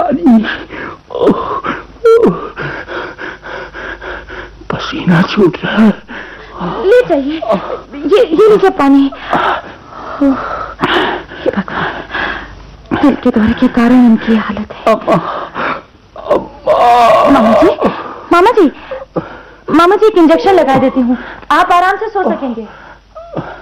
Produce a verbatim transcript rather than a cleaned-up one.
पानी। ओह, ओह, पसीना छूट रहा है। ले जाइए, ये ये लीजिए पानी। हे भगवान, दिल के दौरे के कारण इनकी हालत है। अम्मा, अम्मा। मामा जी, मामा जी, मामा जी एक इंजेक्शन लगा देती हूँ, आप आराम से सो सकेंगे।